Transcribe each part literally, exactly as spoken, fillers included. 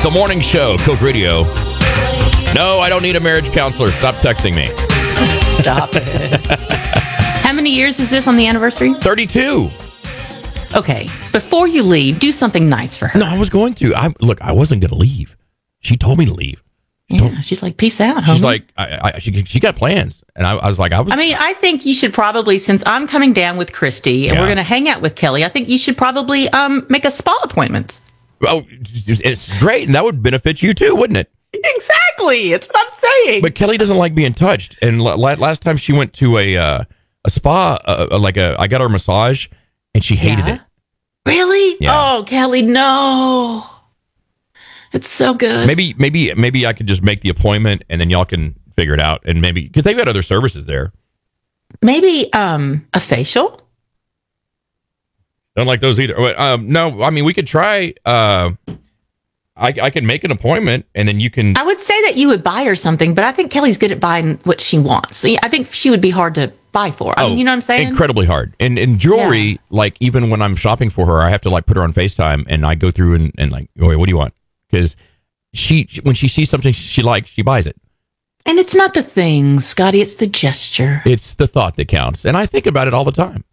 The morning show, Coke Radio. No, I don't need a marriage counselor. Stop texting me. Stop it. How many years is this on the anniversary? thirty-two. Okay. Before you leave, do something nice for her. No, I was going to. I Look, I wasn't going to leave. She told me to leave. Yeah, she's like, peace out, homie. She's like, I, I, she, she got plans. And I, I was like, I was. I mean, I think you should probably, since I'm coming down with Christy and Yeah. we're going to hang out with Kelly, I think you should probably um, make a spa appointment. Oh, it's great. And that would benefit you too, wouldn't it? Exactly. It's what I'm saying. But Kelly doesn't like being touched. And la- last time she went to a uh, a spa, uh, like a, I got her a massage, and she hated Yeah? it. Really? Yeah. Oh, Kelly, no. It's so good. Maybe, maybe, maybe I could just make the appointment, and then y'all can figure it out. And maybe because they've got other services there. Maybe um, a facial? Don't like those either. But, Um, no, I mean we could try. Uh, I, I can make an appointment, and then you can. I would say that you would buy her something, but I think Kelly's good at buying what she wants. I think she would be hard to buy for. I mean, you know what I'm saying? Incredibly hard. And and jewelry, Yeah. like even when I'm shopping for her, I have to like put her on FaceTime, and I go through and, and like, oh, wait, what do you want? Because she when she sees something she likes, she buys it. And it's not the thing, Scotty. It's the gesture. It's the thought that counts, and I think about it all the time.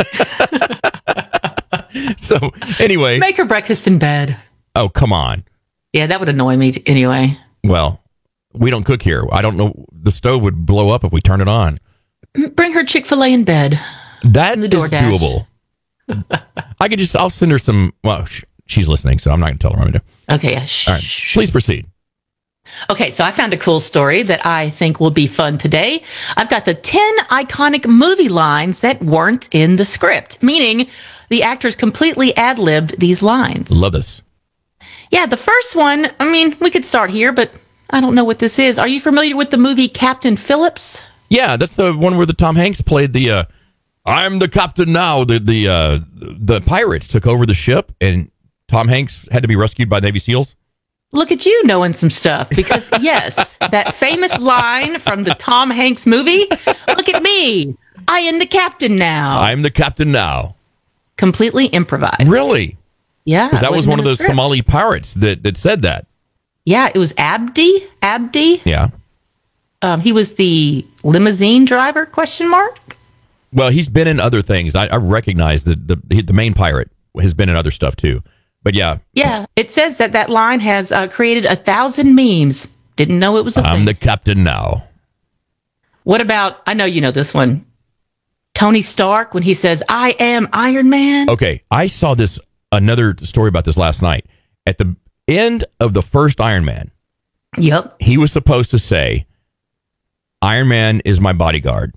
So anyway, Make her breakfast in bed. oh come on. Yeah, that would annoy me anyway. Well, we don't cook here. I don't know. The stove would blow up if we turn it on. Bring her Chick-fil-A in bed. That the is DoorDash. doable. I could just, I'll send her some, well, sh- she's listening, so I'm not going to tell her what I'm going to do. Okay, yeah, shh. All right, please proceed. Okay, so I found a cool story that I think will be fun today. I've got the ten iconic movie lines that weren't in the script, meaning the actors completely ad-libbed these lines. Love this. Yeah, the first one, I mean, we could start here, but I don't know what this is. Are you familiar with the movie Captain Phillips? Yeah, that's the one where the Tom Hanks played the, uh, I'm the captain now. The, the, uh, the pirates took over the ship, and Tom Hanks had to be rescued by Navy SEALs. Look at you knowing some stuff because, yes, that famous line from the Tom Hanks movie, look at me. I am the captain now. I'm the captain now. Completely improvised. Really? Yeah. Because that it was wasn't one in of the those script. Somali pirates that, that said that. Yeah, it was Abdi. Abdi. Yeah. Um, he was the limousine driver, question mark? Well, he's been in other things. I, I recognize that the, the main pirate has been in other stuff too. But yeah. Yeah, it says that that line has uh, created a thousand memes. Didn't know it was a I'm thing. the captain now. What about, I know you know this one, Tony Stark when he says, I am Iron Man? Okay, I saw this another story about this last night. At the end of the first Iron Man, Yep. he was supposed to say, Iron Man is my bodyguard.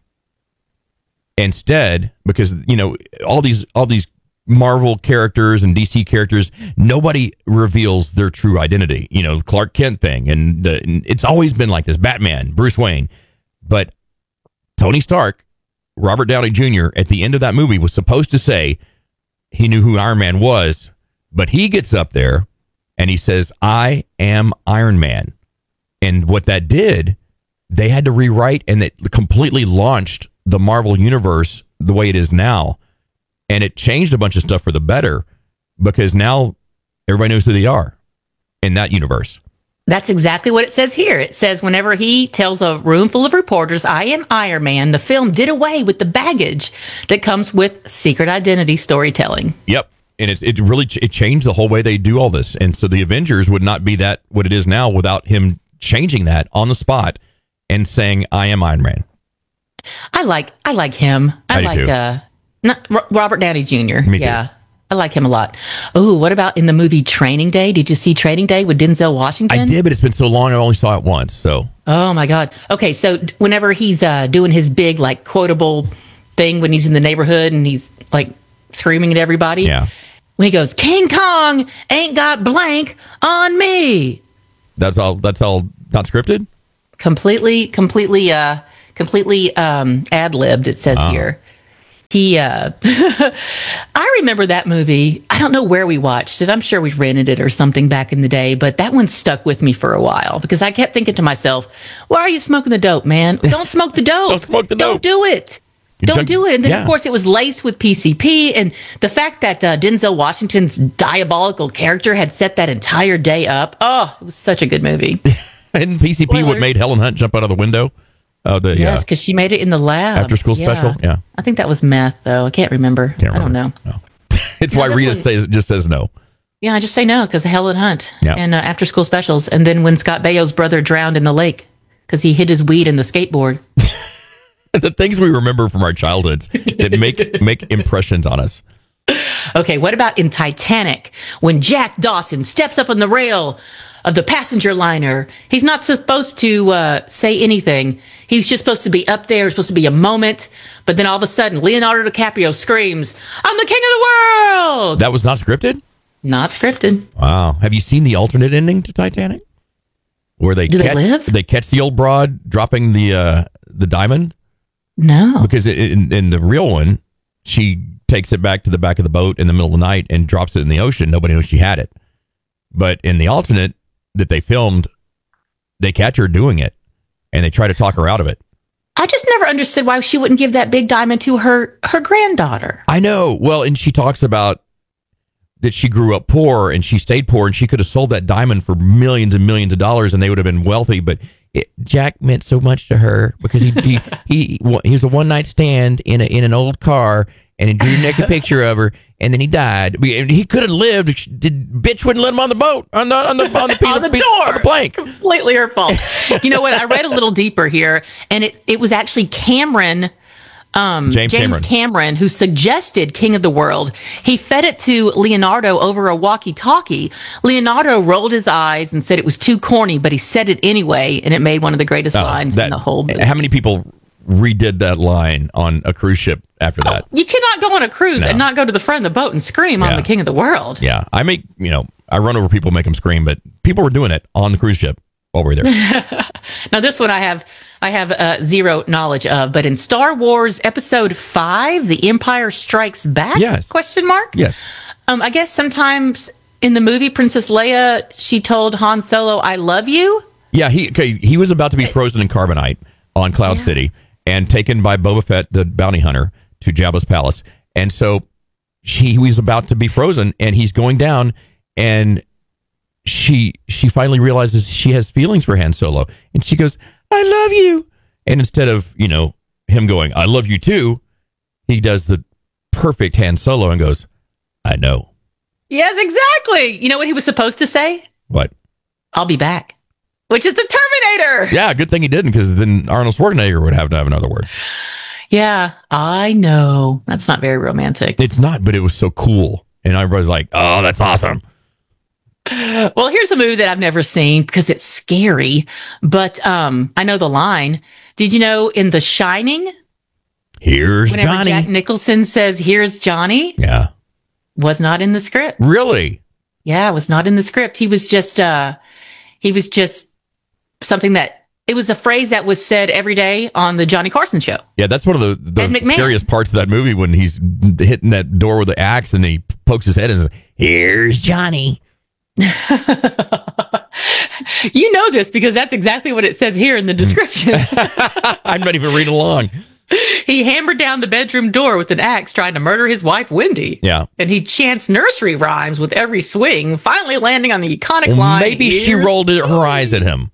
Instead, because you know, all these all these Marvel characters and D C characters, nobody reveals their true identity. You know, Clark Kent thing, and the, and it's always been like this. Batman, Bruce Wayne, but Tony Stark, Robert Downey Junior at the end of that movie was supposed to say he knew who Iron Man was, but he gets up there and he says, I am Iron Man. And what that did, they had to rewrite, and it completely launched the Marvel universe the way it is now. And it changed a bunch of stuff for the better because now everybody knows who they are in that universe. That's exactly what it says here. It says whenever he tells a room full of reporters, I am Iron Man, the film did away with the baggage that comes with secret identity storytelling. Yep. And it, it really ch- it changed the whole way they do all this. And so the Avengers would not be that what it is now without him changing that on the spot and saying, I am Iron Man. I like I like him. I, I do like too. uh not R- Robert Downey Junior Me too. Yeah. I like him a lot. Oh, what about in the movie Training Day? Did you see Training Day with Denzel Washington? I did, but it's been so long I only saw it once. So Oh my God. Okay, so d- whenever he's uh, doing his big like quotable thing when he's in the neighborhood and he's like screaming at everybody. yeah. When he goes, King Kong ain't got blank on me. That's all that's all not scripted? Completely, completely, uh, completely um, ad-libbed, it says here. He, uh, I remember that movie. I don't know where we watched it. I'm sure we rented it or something back in the day, but that one stuck with me for a while because I kept thinking to myself, why are you smoking the dope, man? Don't smoke the dope. Don't smoke the dope. Don't do it. Don't Junk- do it. And then, yeah. of course, it was laced with P C P. And the fact that uh, Denzel Washington's diabolical character had set that entire day up. Oh, it was such a good movie. And P C P what Spoilers. made Helen Hunt jump out of the window. Oh, the Yes, because she made it in the lab. After school special? Yeah. I think that was meth, though. I can't remember. Can't I don't know. remember. No. It's No, why this Rita one- says just says no. Yeah, I just say no because of Helen Hunt Yeah. and uh, after school specials. And then when Scott Baio's brother drowned in the lake because he hid his weed in the skateboard. The things we remember from our childhoods that make make impressions on us. Okay, what about in Titanic when Jack Dawson steps up on the rail of the passenger liner? He's not supposed to uh, say anything. He's just supposed to be up there. It's supposed to be a moment. But then all of a sudden, Leonardo DiCaprio screams, "I'm the king of the world!" That was not scripted? Not scripted. Wow. Have you seen the alternate ending to Titanic? Where they Do they catch, live? They catch the old broad dropping the uh, the diamond? No. Because in, in the real one, she takes it back to the back of the boat in the middle of the night and drops it in the ocean. Nobody knows she had it. But in the alternate that they filmed, they catch her doing it, and they try to talk her out of it. I just never understood why she wouldn't give that big diamond to her her granddaughter. I know. Well, and she talks about that she grew up poor and she stayed poor, and she could have sold that diamond for millions and millions of dollars, and they would have been wealthy. But it, Jack meant so much to her because he he he, he was a one night stand in a, in an old car, and he drew a naked picture of her, and then he died. He could have lived. The bitch wouldn't let him on the boat on the on the on the, piece On the of, piece- door. on the plank. Completely her fault. You know what? I read a little deeper here, and it it was actually Cameron, um, James James Cameron. Cameron, who suggested King of the World. He fed it to Leonardo over a walkie-talkie. Leonardo rolled his eyes and said it was too corny, but he said it anyway, and it made one of the greatest Oh, lines that- in the whole movie. How many people redid that line on a cruise ship after that? You cannot go on a cruise No. and not go to the front of the boat and scream, Yeah. "I'm the King of the World." Yeah, I make you know I run over people, make them scream, but people were doing it on the cruise ship while we were there. Now, this one I have I have uh, zero knowledge of, but in Star Wars Episode Five, The Empire Strikes Back? Yes. Question mark. Yes. Um, I guess sometimes in the movie Princess Leia, she told Han Solo, "I love you." Yeah, he okay, he was about to be frozen in carbonite on Cloud Yeah. City and taken by Boba Fett, the bounty hunter, to Jabba's palace. And so she he was about to be frozen, and he's going down, and she she finally realizes she has feelings for Han Solo, and she goes, "I love you." And instead of, you know, him going, "I love you too," he does the perfect Han Solo and goes, "I know." Yes, exactly. You know what he was supposed to say? What? "I'll be back," which is the Terminator. Yeah, good thing he didn't, because then Arnold Schwarzenegger would have to have another word. Yeah, I know. That's not very romantic. It's not, but it was so cool. And everybody's like, "Oh, that's awesome." Well, here's a movie that I've never seen because it's scary, but um, I know the line. Did you know in The Shining, Here's whenever Johnny. Jack Nicholson says, "Here's Johnny," Yeah. was not in the script. Really? Yeah, it was not in the script. He was just, uh, he was just something that, it was a phrase that was said every day on the Johnny Carson show. Yeah, that's one of the, the Ed McMahon. scariest parts of that movie when he's hitting that door with the axe and he pokes his head and says, "Here's Johnny." You know this because that's exactly what it says here in the description. I'm not even reading along. He hammered down the bedroom door with an axe trying to murder his wife, Wendy. Yeah. And he chants nursery rhymes with every swing, finally landing on the iconic Well, line. maybe she "Here's rolled her eyes at him.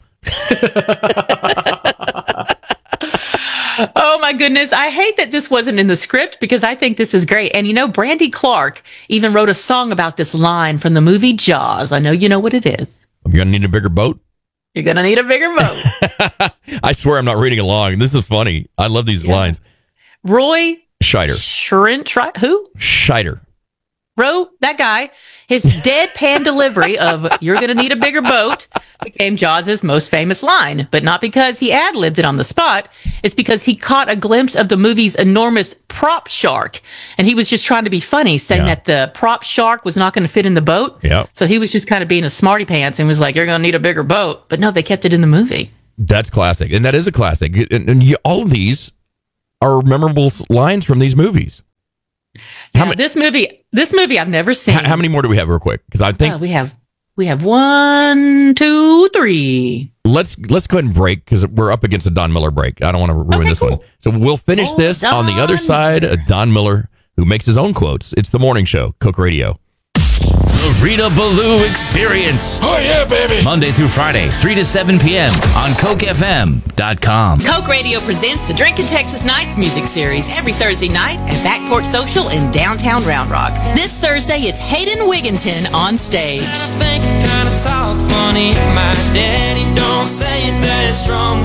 Oh my goodness. I hate that this wasn't in the script because I think this is great. And you know, Brandy Clark even wrote a song about this line from the movie Jaws. I know you know what it is. I'm going to need a bigger boat. You're going to need a bigger boat. I swear I'm not reading along. This is funny. I love these Yeah. lines. Roy Scheider. Schrindt, who? Scheider. Wrote that guy. His deadpan delivery of "You're going to need a bigger boat" became Jaws' most famous line, but not because he ad-libbed it on the spot. It's because he caught a glimpse of the movie's enormous prop shark, and he was just trying to be funny, saying Yeah. that the prop shark was not going to fit in the boat. Yeah. So he was just kind of being a smarty pants and was like, "You're going to need a bigger boat." But no, they kept it in the movie. That's classic. And that is a classic. And, and you, all of these are memorable s- lines from these movies. How, Now, many, this movie, this movie I've never seen. how, how many more do we have real quick? Because I think Uh, we have we have one, two, three. let's let's go ahead and break because we're up against a Don Miller break. I don't want to ruin Okay, this cool. one. So we'll finish Oh, this on the other Don side. Uh, Don Miller, who makes his own quotes. It's the morning show, Coke Radio. The Rita Ballou Experience. Oh, yeah, baby. Monday through Friday, three to seven p.m. on Coke F M dot com. Coke Radio presents the Drinkin' Texas Nights music series every Thursday night at Backport Social in downtown Round Rock. This Thursday, it's Hayden Wigginton on stage. I think you kinda talk funny. My daddy don't say it that strong.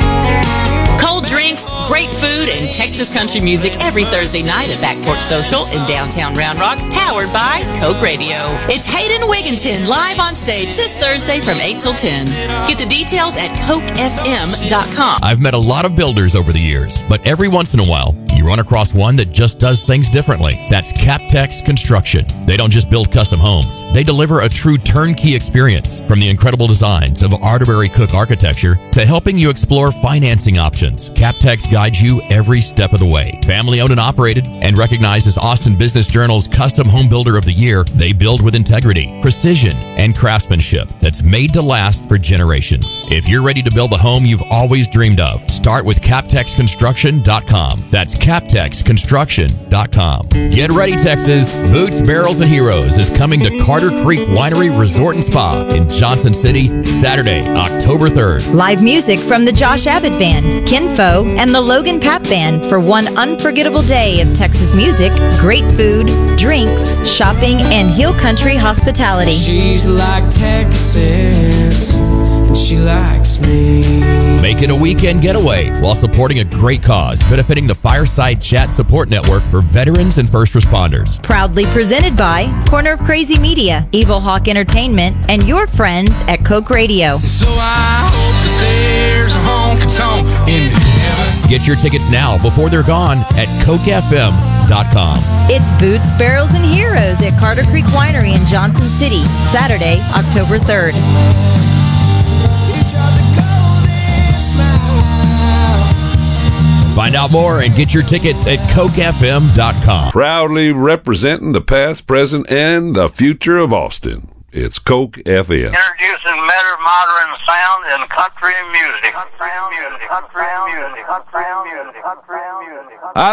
Cold drinks, great food, and Texas country music every Thursday night at Backport Social in downtown Round Rock, powered by Coke Radio. It's Hayden Wigginton live on stage this Thursday from eight till ten. Get the details at coke f m dot com. I've met a lot of builders over the years, but every once in a while, you run across one that just does things differently. That's Captex Construction. They don't just build custom homes. They deliver a true turnkey experience, from the incredible designs of Arterbury Cook architecture to helping you explore financing options. Captex guides you every step of the way. Family owned and operated and recognized as Austin Business Journal's Custom Home Builder of the Year, they build with integrity, precision, and craftsmanship that's made to last for generations. If you're ready to build the home you've always dreamed of, start with captex construction dot com. That's captex construction dot com. Get ready, Texas. Boots, Barrels, and Heroes is coming to Carter Creek Winery Resort and Spa in Johnson City, Saturday, October third. Live music from the Josh Abbott Band, Kinfo, and the Logan Pap Band for one unforgettable day of Texas music, great food, drinks, shopping, and hill country hospitality. She's like Texas, and she likes me. Make it a weekend getaway while supporting a great cause benefiting the Fireside Chat Support Network for veterans and first responders. Proudly presented by Corner of Crazy Media, Evil Hawk Entertainment, and your friends at Coke Radio. So I hope that there's a honky-tonk in heaven. Get your tickets now before they're gone at coke f m dot com. It's Boots, Barrels, and Heroes at Carter Creek Winery in Johnson City, Saturday, October third. Find out more and get your tickets at coke f m dot com. Proudly representing the past, present, and the future of Austin. It's Coke F M. Introducing better modern sound in country music. Country music. Country music. Country music. Country music. Country music.